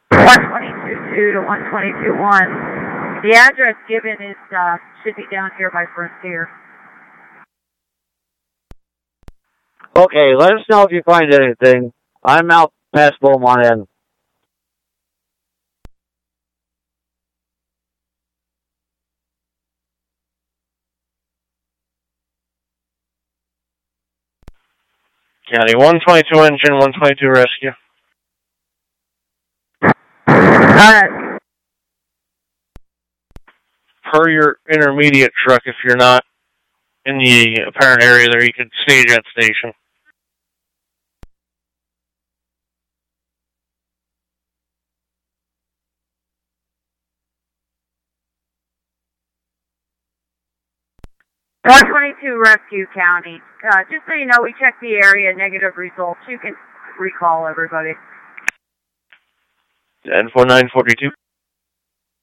122.2 to 122.1. The address given is should be down here by Frontier. Okay, let us know if you find anything. I'm out past Beaumont End. County 122 engine, 122 rescue. Per your intermediate truck, if you're not in the apparent area there, you could stage at station. Rescue County. Just so you know, we checked the area, negative results. You can recall everybody. 10-4942.